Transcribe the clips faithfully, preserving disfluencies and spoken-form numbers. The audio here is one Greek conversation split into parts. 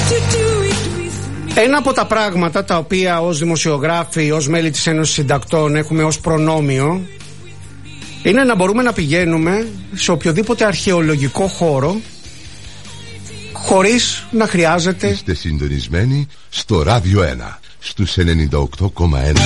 Ένα από τα πράγματα τα οποία ως δημοσιογράφοι, ως μέλη της Ένωσης Συντακτών έχουμε ως προνόμιο είναι να μπορούμε να πηγαίνουμε σε οποιοδήποτε αρχαιολογικό χώρο χωρίς να χρειάζεται. Είστε συντονισμένοι στο Ράδιο ένα στους ενενήντα οκτώ κόμμα ένα.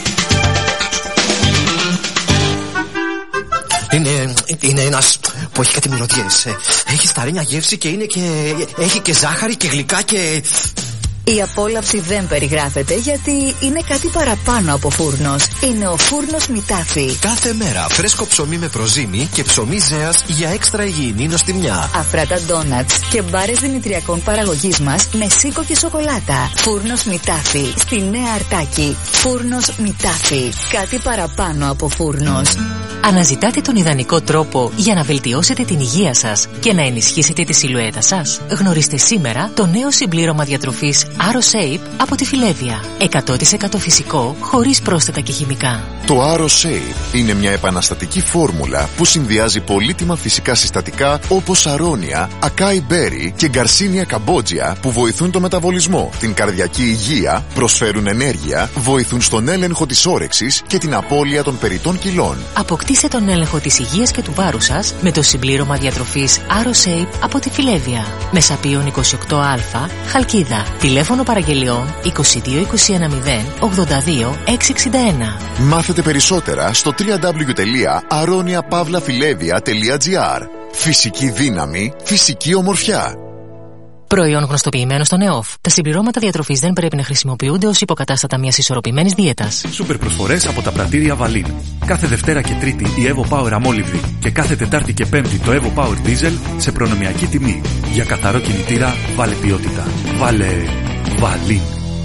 Είναι, είναι ένας που έχει κάτι μυρωδιές. Έχει σταρένια γεύση και είναι και... έχει και ζάχαρη και γλυκά και... Η απόλαυση δεν περιγράφεται γιατί είναι κάτι παραπάνω από φούρνος. Είναι ο φούρνος Μητάφι. Κάθε μέρα φρέσκο ψωμί με προζύμι και ψωμί ζέας για έξτρα υγιεινή νοστιμιά. Αφράτα ντόνατς και μπάρες δημητριακών παραγωγής μας με σίκο και σοκολάτα. Φούρνος Μητάφι στη Νέα Αρτάκη. Φούρνος Μητάφι. Κάτι παραπάνω από φούρνος. Αναζητάτε τον ιδανικό τρόπο για να βελτιώσετε την υγεία σας και να ενισχύσετε τη σιλουέτα σας? Γνωρίστε σήμερα το νέο συμπλήρωμα διατροφής AroShape από τη Φιλέδια. εκατό τοις εκατό φυσικό, χωρίς πρόσθετα και χημικά. Το AroShape είναι μια επαναστατική φόρμουλα που συνδυάζει πολύτιμα φυσικά συστατικά όπως αρώνια, ακάι μπέρι και γκαρσίνια καμπότζια που βοηθούν το μεταβολισμό, την καρδιακή υγεία, προσφέρουν ενέργεια, βοηθούν στον έλεγχο της όρεξης και την απώλεια των περιττών κιλών. Αποκτήστε τον έλεγχο της υγείας και του βάρους σας με το συμπλήρωμα διατροφής AroShape από τη Φιλέδια. Μεσαπίων είκοσι οκτώ α, Χαλκίδα. Τηλέφωνο παραγγελιών είκοσι δύο είκοσι ένα μηδέν ογδόντα δύο εξακόσια εξήντα ένα. Μάθετε περισσότερα στο double-u double-u double-u τελεία aronia pavla filevia τελεία gr. Φυσική δύναμη, φυσική ομορφιά. Προϊόν γνωστοποιημένο στον ΕΟΦ. Τα συμπληρώματα διατροφής δεν πρέπει να χρησιμοποιούνται ως υποκατάστατα μιας ισορροπημένης δίαιτας. Σούπερ προσφορές από τα πρατήρια Βαλίν. Κάθε Δευτέρα και Τρίτη η Evo Power αμόλυβδη και κάθε Τετάρτη και Πέμπτη το Evo Power Diesel σε προνομιακή τιμή. Για καθαρό κινητήρα, βάλε ποιότητα. Βάλε Βαλίν.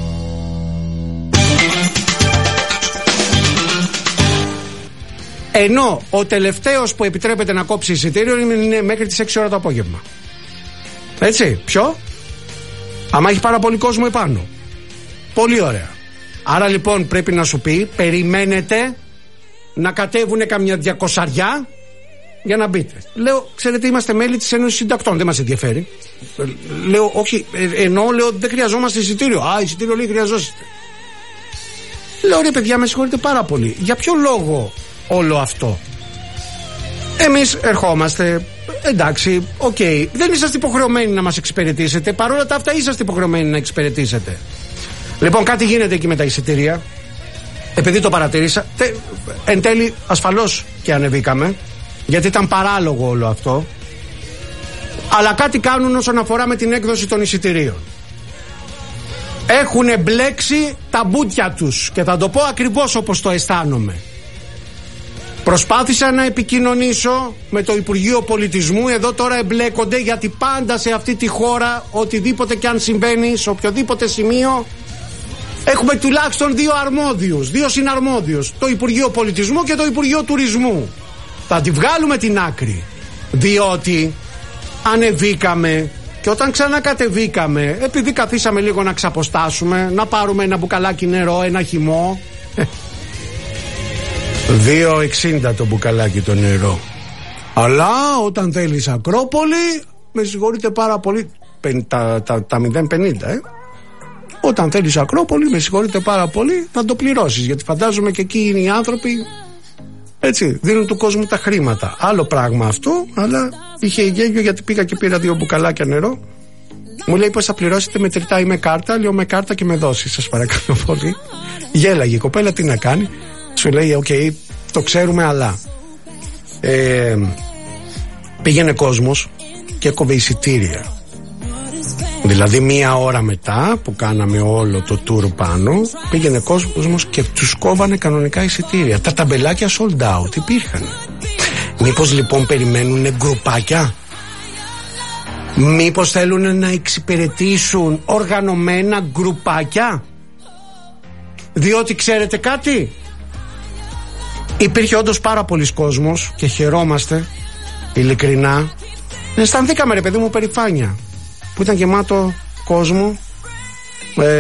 Ενώ ο τελευταίος που επιτρέπεται να κόψει εισιτήριο είναι μέχρι τις έξι ώρα το απόγευμα. Έτσι, ποιο? Άμα έχει πάρα πολύ κόσμο επάνω. Πολύ ωραία. Άρα λοιπόν πρέπει να σου πει, περιμένετε να κατέβουνε καμιά διακοσαριά για να μπείτε. Λέω, ξέρετε, είμαστε μέλη της Ένωσης Συντακτών, δεν μας ενδιαφέρει. Λέω, όχι, ενώ λέω δεν χρειαζόμαστε εισιτήριο. Α, εισιτήριο λέει χρειαζόσαστε. Λέω, ρε παιδιά, με συγχωρείτε πάρα πολύ. Για ποιο λόγο όλο αυτό? Εμείς ερχόμαστε, εντάξει, οκ, okay. Δεν είσαστε υποχρεωμένοι να μας εξυπηρετήσετε. Παρόλα τα αυτά είσαστε υποχρεωμένοι να εξυπηρετήσετε. Λοιπόν, κάτι γίνεται εκεί με τα εισιτήρια. Επειδή το παρατηρήσα, τε, εν τέλει ασφαλώς και ανεβήκαμε, γιατί ήταν παράλογο όλο αυτό. Αλλά κάτι κάνουν όσον αφορά με την έκδοση των εισιτηρίων. Έχουν μπλέξει τα μπούτια τους και θα το πω ακριβώς όπως το αισθάνομαι. Προσπάθησα να επικοινωνήσω με το Υπουργείο Πολιτισμού. Εδώ τώρα εμπλέκονται, γιατί πάντα σε αυτή τη χώρα, οτιδήποτε και αν συμβαίνει σε οποιοδήποτε σημείο, έχουμε τουλάχιστον δύο αρμόδιους, δύο συναρμόδιους, το Υπουργείο Πολιτισμού και το Υπουργείο Τουρισμού. Θα τη βγάλουμε την άκρη, διότι ανεβήκαμε και όταν ξανακατεβήκαμε, επειδή καθίσαμε λίγο να ξαποστάσουμε, να πάρουμε ένα μπουκαλάκι νερό, ένα χυμό, δύο εξήντα το μπουκαλάκι το νερό. Αλλά όταν θέλεις Ακρόπολη, με συγχωρείτε πάρα πολύ, τα, τα, τα μηδέν πενήντα ε. Όταν θέλεις Ακρόπολη, με συγχωρείτε πάρα πολύ, θα το πληρώσεις, γιατί φαντάζομαι και εκεί είναι οι άνθρωποι, έτσι, δίνουν του κόσμου τα χρήματα. Άλλο πράγμα αυτό, αλλά είχε γέγιο, γιατί πήγα και πήρα δύο μπουκαλάκια νερό. Μου λέει, πώς θα πληρώσετε, μετρητά ή με κάρτα? Λέω, με κάρτα και με δόση, σας παρακαλώ πολύ. Γέλαγε η κοπέλα, τι να κάνει. Σου λέει, οκ, okay, το ξέρουμε, αλλά ε, πήγαινε κόσμος και έκοβε εισιτήρια. Δηλαδή μία ώρα μετά που κάναμε όλο το tour πάνω, πήγαινε κόσμος και τους κόβανε κανονικά εισιτήρια. Τα ταμπελάκια sold out υπήρχαν. Μήπως λοιπόν περιμένουν γκρουπάκια? Μήπως θέλουν να εξυπηρετήσουν οργανωμένα γκρουπάκια? Διότι ξέρετε κάτι, υπήρχε όντως πάρα πολλοί κόσμος και χαιρόμαστε ειλικρινά. Αισθανθήκαμε, ρε παιδί μου, περηφάνεια που ήταν γεμάτο κόσμο.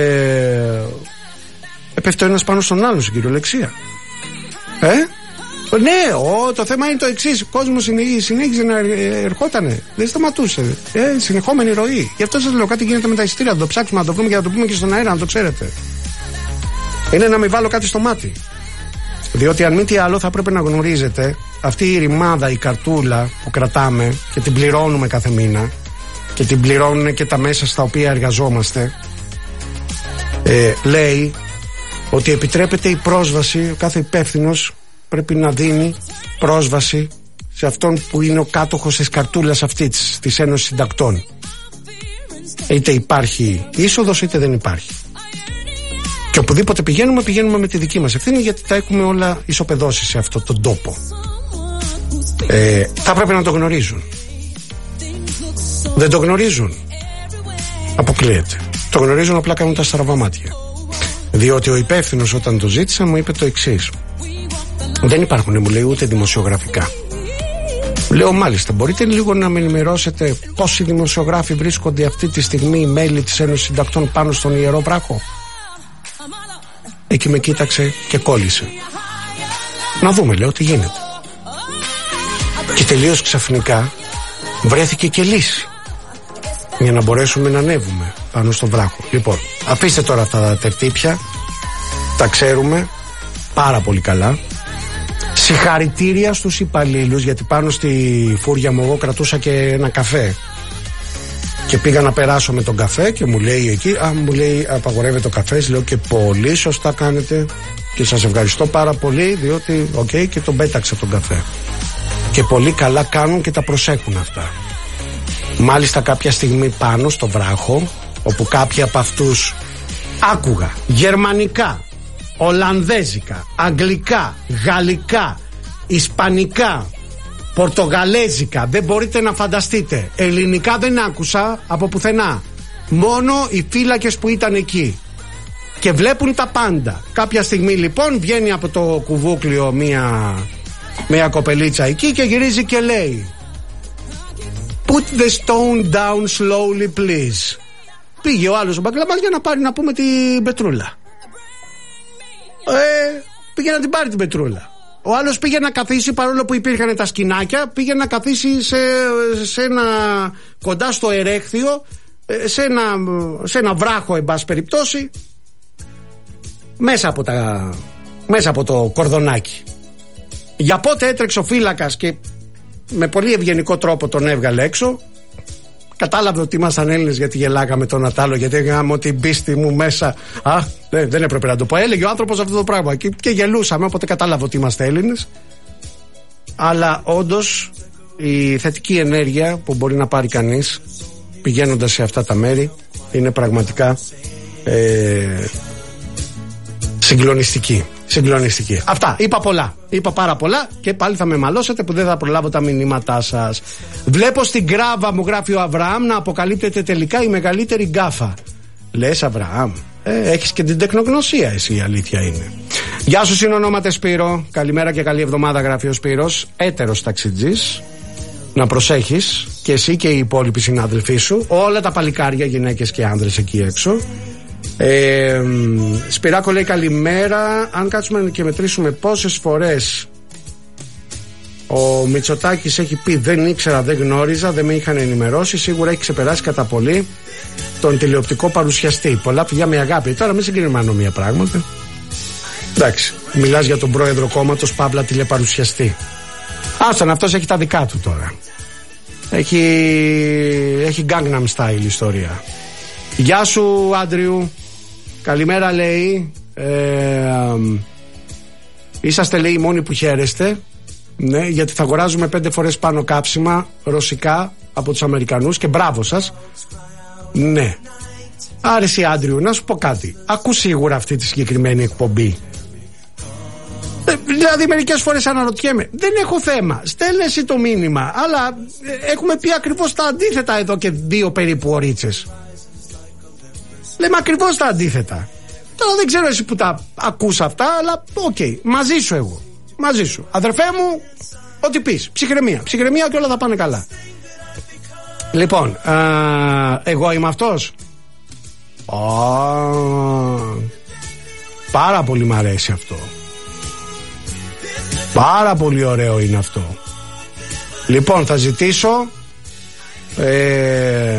ε, Έπεφτε ο ένας πάνω στον άλλο στην κυριολεξία. ε? Ναι, ο, το θέμα είναι το εξής. Ο κόσμος συνέχιζε να ερχότανε. Δεν σταματούσε. Ε, συνεχόμενη ροή. Γι' αυτό σας λέω κάτι γίνεται με τα εισιτήρια. Να το ψάξουμε, να το βρούμε και να το πούμε και στον αέρα, να το ξέρετε. Είναι να μην βάλω κάτι στο μάτι. Διότι αν μη τι άλλο θα πρέπει να γνωρίζετε αυτή η ρημάδα, η καρτούλα που κρατάμε και την πληρώνουμε κάθε μήνα και την πληρώνουν και τα μέσα στα οποία εργαζόμαστε, ε, λέει ότι επιτρέπεται η πρόσβαση, ο κάθε υπεύθυνος πρέπει να δίνει πρόσβαση σε αυτόν που είναι ο κάτοχος της καρτούλας αυτής της Ένωσης Συντακτών. Είτε υπάρχει είσοδος είτε δεν υπάρχει. Και οπουδήποτε πηγαίνουμε, πηγαίνουμε με τη δική μας ευθύνη, γιατί τα έχουμε όλα ισοπεδώσει σε αυτόν τον τόπο. Ε, θα πρέπει να το γνωρίζουν. Δεν το γνωρίζουν. Αποκλείεται. Το γνωρίζουν, απλά κάνουν τα στραβά μάτια. Διότι ο υπεύθυνος όταν το ζήτησα μου είπε το εξής. Δεν υπάρχουν, μου λέει, ούτε δημοσιογραφικά. Λέω μάλιστα, μπορείτε λίγο να με ενημερώσετε πόσοι δημοσιογράφοι βρίσκονται αυτή τη στιγμή μέλη της Ένωσης Συντακτών πάνω στον Ιερό Βράχο? Εκεί με κοίταξε και κόλλησε. Να δούμε, λέω, τι γίνεται. Και τελείως ξαφνικά βρέθηκε και λύση για να μπορέσουμε να ανέβουμε πάνω στον βράχο. Λοιπόν, αφήστε τώρα αυτά τα τερτύπια, τα ξέρουμε πάρα πολύ καλά. Συγχαρητήρια στους υπαλλήλους, γιατί πάνω στη φούρια μου εγώ κρατούσα και ένα καφέ και πήγα να περάσω με τον καφέ και μου λέει εκεί, α, μου λέει απαγορεύεται ο καφές. Λέω και πολύ σωστά κάνετε και σας ευχαριστώ πάρα πολύ, διότι οκ, okay, και τον πέταξα τον καφέ. Και πολύ καλά κάνουν και τα προσέχουν αυτά. Μάλιστα κάποια στιγμή πάνω στο βράχο, όπου κάποιοι από αυτούς άκουγα γερμανικά, ολλανδέζικα, αγγλικά, γαλλικά, ισπανικά, πορτογαλέζικα, δεν μπορείτε να φανταστείτε. Ελληνικά δεν άκουσα από πουθενά. Μόνο οι φύλακες που ήταν εκεί. Και βλέπουν τα πάντα. Κάποια στιγμή λοιπόν βγαίνει από το κουβούκλιο μία, μία κοπελίτσα εκεί και γυρίζει και λέει Put the stone down slowly please. Πήγε ο άλλος ο μπαγκλαμάς για να πάρει να πούμε την πετρούλα. Ε, πήγε να την πάρει την πετρούλα. Ο άλλος πήγε να καθίσει, παρόλο που υπήρχαν τα σκηνάκια, πήγε να καθίσει σε, σε ένα, κοντά στο ερέχθιο, σε ένα, σε ένα βράχο εν πάση περιπτώσει, μέσα από, τα, μέσα από το κορδονάκι. Για πότε έτρεξε ο φύλακας και με πολύ ευγενικό τρόπο τον έβγαλε έξω. Κατάλαβε ότι ήμασταν Έλληνες, γιατί γελάγαμε τον Ατάλο, γιατί έκαναμε την πίστη μου μέσα. Α, δεν, δεν έπρεπε να το πω. Έλεγε ο άνθρωπος αυτό το πράγμα και, και γελούσαμε, οπότε κατάλαβε ότι είμαστε Έλληνες. Αλλά όντως η θετική ενέργεια που μπορεί να πάρει κανείς πηγαίνοντας σε αυτά τα μέρη είναι πραγματικά ε, συγκλονιστική. Συγκλονιστική. Αυτά. Είπα πολλά. Είπα πάρα πολλά και πάλι θα με μαλώσετε που δεν θα προλάβω τα μηνύματά σας. Βλέπω στην γκράβα, μου γράφει ο Αβραάμ, να αποκαλύπτεται τελικά η μεγαλύτερη γκάφα. Λες, Αβραάμ, ε, έχεις και την τεχνογνωσία εσύ, η αλήθεια είναι. Γεια σου, συνονόματε Σπύρο. Καλημέρα και καλή εβδομάδα, γράφει ο Σπύρος. Έτερος ταξιτζής. Να προσέχεις και εσύ και οι υπόλοιποι συνάδελφοί σου. Όλα τα παλικάρια, γυναίκες και άνδρες εκεί έξω. Ε, Σπυράκο λέει καλημέρα. Αν κάτσουμε και μετρήσουμε πόσες φορές ο Μητσοτάκης έχει πει δεν ήξερα, δεν γνώριζα, δεν με είχαν ενημερώσει, σίγουρα έχει ξεπεράσει κατά πολύ τον τηλεοπτικό παρουσιαστή. Πολλά φιλιά με αγάπη. Τώρα μην συγκρίνουμε ανομία πράγματα. Εντάξει, μιλάς για τον πρόεδρο κόμματος παύλα τηλεπαρουσιαστή. Άστον, αυτός έχει τα δικά του τώρα. Έχει, έχει Gangnam Style ιστορία. Γεια σου Άντριου. Καλημέρα λέει. ε, ε, Είσαστε λέει οι μόνοι που χαίρεστε. Ναι, γιατί θα αγοράζουμε πέντε φορές πάνω κάψιμα ρωσικά από τους Αμερικανούς και μπράβο σας. Ναι. Άρεσε Άντριου, να σου πω κάτι. Ακούς σίγουρα αυτή τη συγκεκριμένη εκπομπή. Ε, δηλαδή μερικές φορές αναρωτιέμαι, δεν έχω θέμα, στέλνε εσύ το μήνυμα, αλλά ε, έχουμε πει ακριβώς τα αντίθετα εδώ και δύο περίπου ωρίτσες. Λέμε ακριβώς τα αντίθετα. Τώρα δεν ξέρω εσύ που τα ακούς αυτά, αλλά οκ, okay, μαζί σου εγώ. Μαζί σου. Αδερφέ μου, ό,τι πεις. Ψυχραιμία. Ψυχραιμία και όλα θα πάνε καλά. Λοιπόν, α, εγώ είμαι αυτός. Α, πάρα πολύ μ' αρέσει αυτό. Πάρα πολύ ωραίο είναι αυτό. Λοιπόν, θα ζητήσω ε,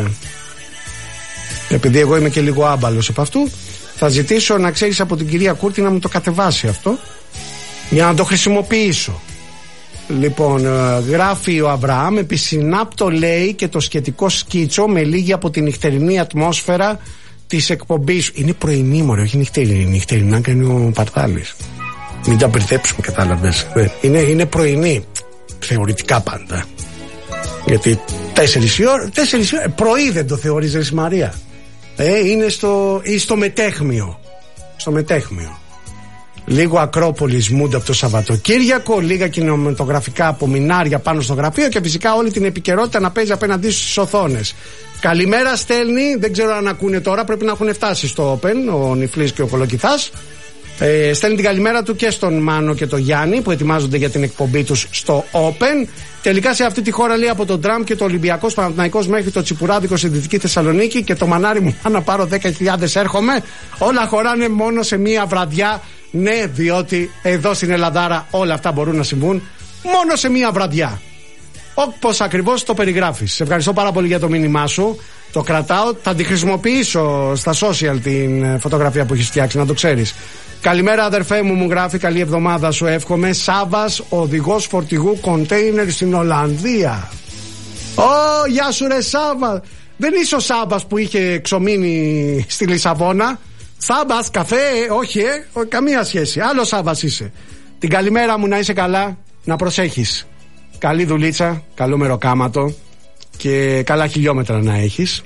επειδή εγώ είμαι και λίγο άμπαλος από αυτού, θα ζητήσω να ξέρεις από την κυρία Κούρτη να μου το κατεβάσει αυτό για να το χρησιμοποιήσω. Λοιπόν, γράφει ο Αβραάμ, επισυνάπτω λέει και το σχετικό σκίτσο με λίγη από την νυχτερινή ατμόσφαιρα της εκπομπής. Είναι πρωινή μωρέ, όχι νυχτερινή. Νυχτερινή να κάνει ο Παρτάλης. Μην τα μπερδέψουμε, κατάλαβες. Είναι, είναι πρωινή, θεωρητικά πάντα. Γιατί τέσσερις η ώρα, τέσσερις η ώρα, πρωί δεν το θεωρείς Μαρία. Ε, είναι στο, ή στο μετέχμιο. Στο μετέχμιο. Λίγο Ακρόπολης Μούντα από το Σαββατοκύριακο, λίγα κινηματογραφικά απομεινάρια πάνω στο γραφείο και φυσικά όλη την επικαιρότητα να παίζει απέναντί στις οθόνες. Καλημέρα στέλνει, δεν ξέρω αν ακούνε τώρα, πρέπει να έχουν φτάσει στο Open ο Νιφλής και ο Κολοκυθάς. Ε, στέλνει την καλημέρα του και στον Μάνο και τον Γιάννη που ετοιμάζονται για την εκπομπή τους στο Open. Τελικά σε αυτή τη χώρα λέει από τον Τραμπ και το Ολυμπιακός Παναθηναϊκός μέχρι το Τσιπουράδικο στη Δυτική Θεσσαλονίκη και το μανάρι μου να πάρω δέκα χιλιάδες έρχομαι. Όλα χωράνε μόνο σε μία βραδιά. Ναι, διότι εδώ στην Ελλαδάρα όλα αυτά μπορούν να συμβούν μόνο σε μία βραδιά. Όπως ακριβώς το περιγράφεις. Σε ευχαριστώ πάρα πολύ για το μήνυμά σου. Το κρατάω, θα τη χρησιμοποιήσω στα social την φωτογραφία που έχεις φτιάξει, να το ξέρεις. Καλημέρα αδερφέ μου, μου γράφει, καλή εβδομάδα σου εύχομαι. Σάβας, οδηγός φορτηγού κοντέινερ στην Ολλανδία. Ω, oh, γεια σου ρε Σάβα. Δεν είσαι ο Σάβας που είχε ξομείνει στη Λισαβόνα. Σάβας, καφέ, όχι ε, καμία σχέση. Άλλο Σάβας είσαι. Την καλημέρα μου, να είσαι καλά, να προσέχεις. Καλή δουλίτσα, καλό μεροκάματο και καλά χιλιόμετρα να έχεις.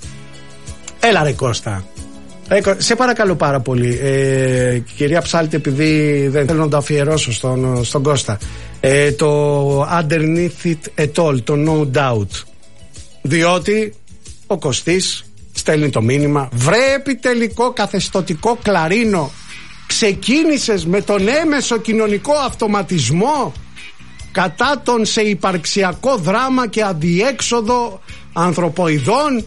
Έλα ρε Κώστα. Σε παρακαλώ πάρα πολύ, ε, κυρία Ψάλτη, επειδή δεν θέλω να το αφιερώσω στον, στον Κώστα, ε, το underneath it at all, το no doubt, διότι ο Κωστής στέλνει το μήνυμα, βρε επιτελικό καθεστωτικό κλαρίνο, ξεκίνησες με τον έμεσο κοινωνικό αυτοματισμό κατά τον σε υπαρξιακό δράμα και αδιέξοδο ανθρωποειδών.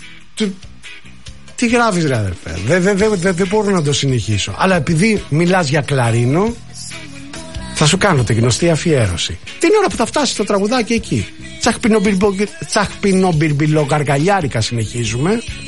Τι γράφεις ρε αδερφέ, δεν δε, δε, δε, δε μπορώ να το συνεχίσω. Αλλά επειδή μιλάς για κλαρίνο, θα σου κάνω τη γνωστή αφιέρωση. Την ώρα που θα φτάσει το τραγουδάκι εκεί, τσαχπινόμπιρμπιλο γαργαλιάρικα συνεχίζουμε.